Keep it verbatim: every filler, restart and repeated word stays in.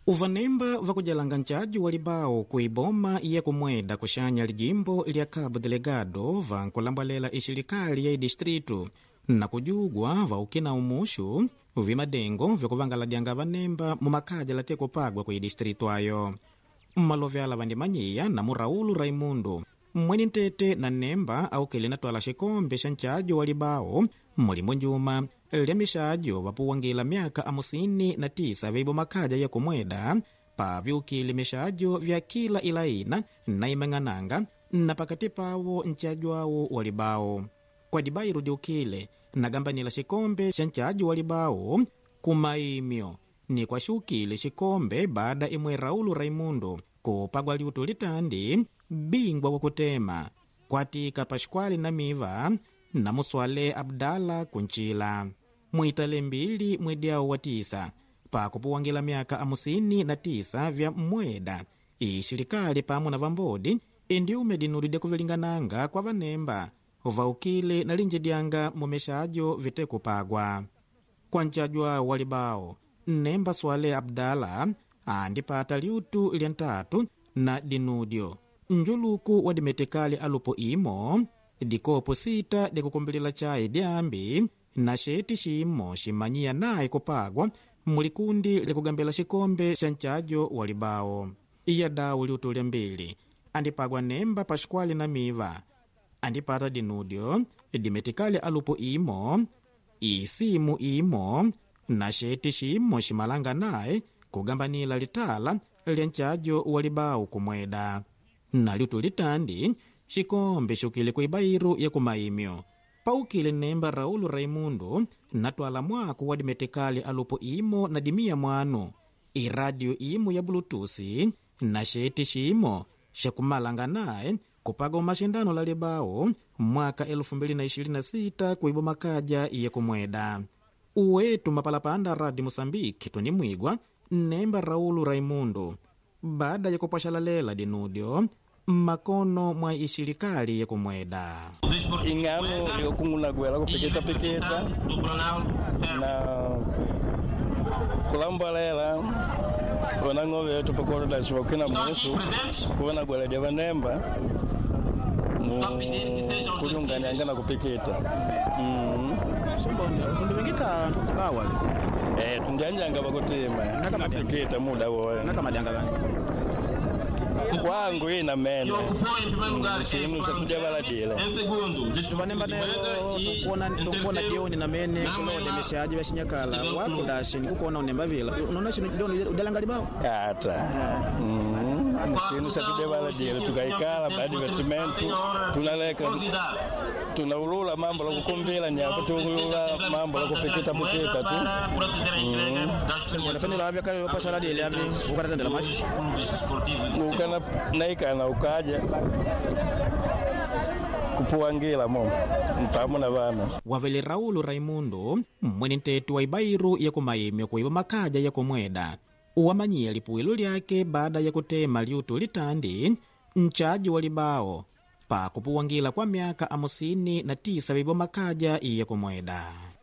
Uvanemba vakujalanga nchaji walibao kuiboma iya kumweda kushanya lijimbo lya Cabo Delegado vankulambalela ishilikali ya idistritu na kujugwa vaukina umushu vimadengo vyakuvangaladyanga vanemba mumakaja latekupagwa ku idistritu ayo. Mmalovyala vandimanyiya na Muraulu Raimundo mweni ntete na nemba aukili natwala shikombe sha nchaji walibao mulimo njuma lya mishajo vapuwangila myaka amusini na tisa veibo makaja ya kumweda pa vyukili mishajo vya kila ilaina na imang'ananga na pakati pawo nchajo wawo walibao. Kwa dibairu diukile na gambanila shikombe sha nchajo walibao kumaimyo ni kwa shukile shikombe baada imwe Raulu Raimundo kupagwa liutu litandi bingwa kwa kutema kwatika Paskwali na Miva na Muswale Abdala kunchila muitale mbili mwediao wa tisa pa kupuwangila myaka amusini na tisa vya mweda ishilikali pamu na vambodi indi umedinulide kuvilingananga kwa vanemba uvaukile na linjedianga mumeshajo vite kupagwa. Kwa nchajwa walibao nemba Swale Abdala andipata liutu lya ntatu na dinudio njuluku wa dimetekali alupo imo dikopo sita dikukumbilila chai diambi na sheti shimo shimanyia naye kupagwa mulikundi likugambela shikombe sha nchajo walibao. Iya dawu liutu lya mbili andipagwa nemba Paskwali na Miva andipata dinudio dimetekali alupo imo isimu imo na sheti shimo shimalanga naye kugambanila litala lya nchajo walibao kumweda na liutu litandi shikombe shukile kuibairu ya kumaimyo paukile nemba Raulu Raimundo natwala mwaku wa dimetekali alupo imo na dimia mwanu iradio imo ya bluetooth na sheti shimo shakumalanga naye kupaga mashindano la libao mwaka elfu mbili na ishirini na sita kuibo makaja ya kumweda. Uwetu mapalapanda radi Mosambiki tuni mwigwa nemba Raulu Raimundo baada ya kupashalalela dinudio makono mwa ishilikali ya kumweda. Ingano liokunguna gwela kupeketa peketa na kulambalela wanangove yetu pakoro da shwakina musu kuona gwela dia vanemba kujungani angana kupeketa. Mm. Sombo tundivingika bawali. Eh tundianjanga bakotema nakama peketa muda wowe nakama danga gani kwangu ina meno shinu sakudia baladile tuvanemba nero kuona tukona dioni na mene kulode meshaji bashinyakala wako dashi nikuona unemba vila unaona shinu dioni udalanga libao hata mm shinu sakudia baladile tukaikala baada ya timentu tunaleka tunaulula mambo la kukumbila nyapo tuulula mambo la kupeketa peketa tu mm unapenda labia kale upasha la dile yapi ukatatendela mashi ukana naikana ukaja kupuangila mo mpamu na vana wavele Raulu Raimundo mweni ntetu wa ibairu ya kumaimyo kuiba makaja ya kumweda uwamanyia lipuilu lyake baada ya kutema liutu litandi nchaji walibao pa kupuwangila kwa miaka amusini na tisa vibo makaja ya kumweda.